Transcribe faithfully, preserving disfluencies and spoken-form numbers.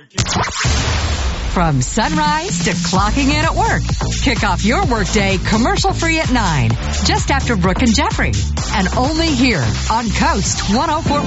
From sunrise to clocking in at work, kick off your workday commercial-free at nine, just after Brooke and Jeffrey. And only here on Coast one oh four.